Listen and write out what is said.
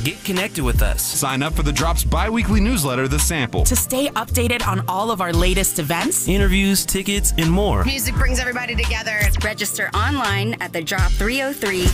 Get connected with us. Sign up for the Drop's bi-weekly newsletter, The Sample, to stay updated on all of our latest events, interviews, tickets, and more. Music brings everybody together. Register online at thedrop303.com.